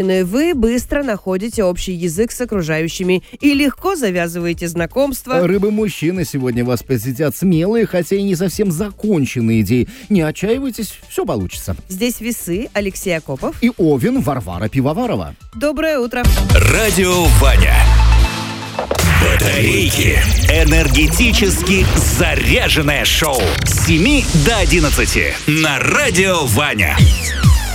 Вы быстро находите общий язык с окружающими и легко завязываете знакомства. Рыбы-мужчины сегодня вас посетят смелые, хотя и не совсем законченные идеи. Не отчаивайтесь, все получится. Здесь весы, Алексей Акопов. И Овен, Варвара Пивоварова. Доброе утро. Радио Ваня. Батарейки. Энергетически заряженное шоу с 7 до 11 на Радио Ваня.